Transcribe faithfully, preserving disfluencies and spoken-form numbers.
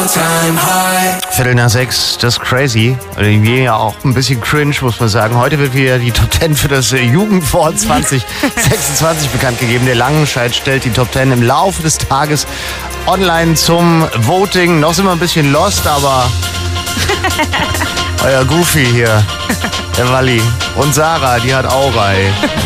Viertel nach sechs, das ist crazy. Irgendwie ja auch ein bisschen cringe, muss man sagen. Heute wird wieder die Top Ten für das Jugendwort zwanzig sechsundzwanzig bekannt gegeben. Der Langenscheidt stellt die Top Ten im Laufe des Tages online zum Voting. Noch sind wir ein bisschen lost, aber euer Goofy hier, der Walli und Sarah, die hat Aurai.